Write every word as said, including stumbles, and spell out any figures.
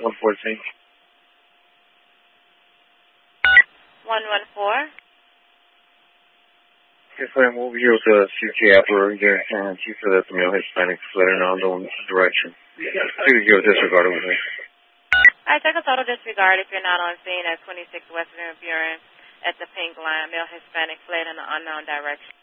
one fourteen. one one four. Yes, ma'am. We'll be here with the C T operator, and she said that the male Hispanic fled in an unknown direction. Please give disregard with me. I take a total disregard if you're not on scene at twenty-six Western Buren at the Pink Line. Male Hispanic fled in an unknown direction.